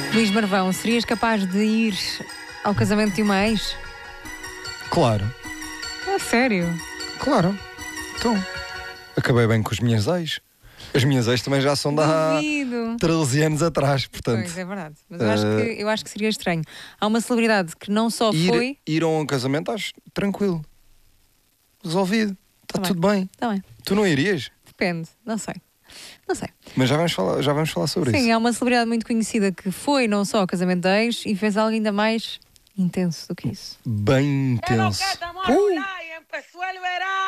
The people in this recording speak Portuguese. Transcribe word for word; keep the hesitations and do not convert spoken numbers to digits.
Luís Marvão, serias capaz de ir ao casamento de uma ex? Claro, A sério? claro. Então, acabei bem com as minhas ex. As minhas ex também já são de há Duvido. treze anos atrás, portanto. Pois, é verdade. Mas eu, acho que, eu acho que seria estranho. Há uma celebridade que não só Ir, foi... ir a um casamento, acho tranquilo. Resolvido. Está Tá tudo bem. Está bem. Tu não irias? Depende. Não sei. Não sei. Mas já vamos falar, já vamos falar sobre Sim, isso. há uma celebridade muito conhecida que foi não só ao casamento de ex e fez algo ainda mais intenso do que isso. Bem intenso. Uh!